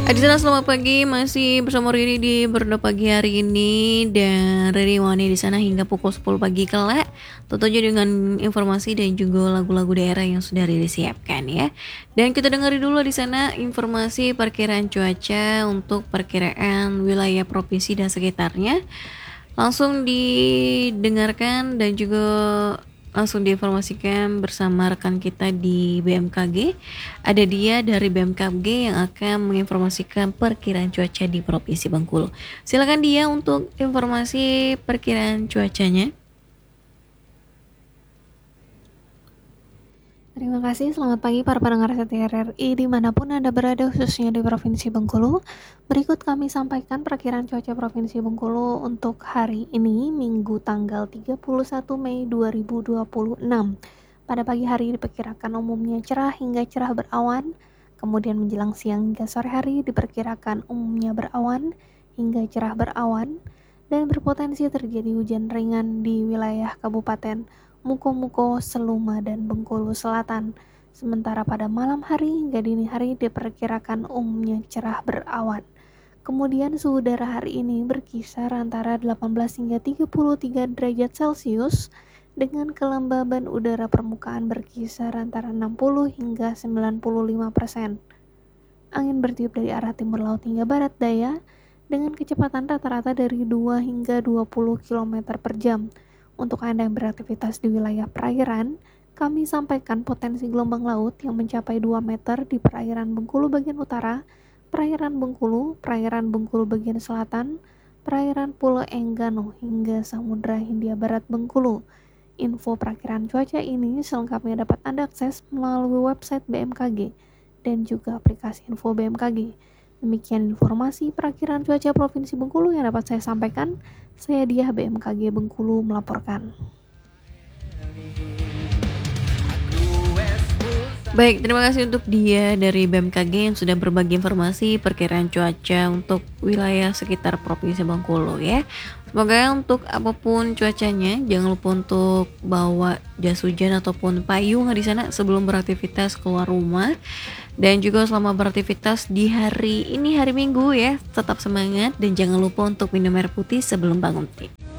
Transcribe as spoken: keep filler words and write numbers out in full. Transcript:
Adisana selamat pagi, masih bersama Riri di Berdo Pagi hari ini. Dan Riri Wani di sana hingga pukul sepuluh pagi kelak, tentunya dengan informasi dan juga lagu-lagu daerah yang sudah Riri siapkan ya. Dan kita dengar dulu di sana informasi perkiraan cuaca untuk perkiraan wilayah provinsi dan sekitarnya. Langsung didengarkan dan juga langsung diinformasikan bersama rekan kita di B M K G. Ada dia dari B M K G yang akan menginformasikan perkiraan cuaca di Provinsi Bengkulu. Silakan dia untuk informasi perkiraan cuacanya. Terima kasih, selamat pagi para pendengar setia R R I dimanapun Anda berada, khususnya di Provinsi Bengkulu. Berikut kami sampaikan perkiraan cuaca Provinsi Bengkulu untuk hari ini, Minggu tanggal tiga puluh satu Mei dua ribu dua puluh enam. Pada pagi hari diperkirakan umumnya cerah hingga cerah berawan, kemudian menjelang siang hingga sore hari diperkirakan umumnya berawan hingga cerah berawan, dan berpotensi terjadi hujan ringan di wilayah Kabupaten Muko-Muko, Seluma, dan Bengkulu Selatan. Sementara pada malam hari hingga dini hari diperkirakan umumnya cerah berawan. Kemudian suhu udara hari ini berkisar antara delapan belas hingga tiga puluh tiga derajat Celcius dengan kelembaban udara permukaan berkisar antara enam puluh hingga sembilan puluh lima persen. Angin bertiup dari arah timur laut hingga barat daya dengan kecepatan rata-rata dari dua hingga dua puluh kilometer per jam. Untuk Anda yang beraktivitas di wilayah perairan, kami sampaikan potensi gelombang laut yang mencapai dua meter di perairan Bengkulu bagian utara, perairan Bengkulu, perairan Bengkulu bagian selatan, perairan Pulau Enggano hingga Samudra Hindia Barat Bengkulu. Info perakiraan cuaca ini selengkapnya dapat Anda akses melalui website B M K G dan juga aplikasi info B M K G. Demikian informasi perakiraan cuaca Provinsi Bengkulu yang dapat saya sampaikan. Saya Diah B M K G Bengkulu melaporkan. Baik, terima kasih untuk dia dari B M K G yang sudah berbagi informasi perkiraan cuaca untuk wilayah sekitar Provinsi Bengkulu ya. Semoga untuk apapun cuacanya, jangan lupa untuk bawa jas hujan ataupun payung di sana sebelum beraktivitas keluar rumah. Dan juga selama beraktivitas di hari ini, hari Minggu ya, tetap semangat dan jangan lupa untuk minum air putih sebelum bangun.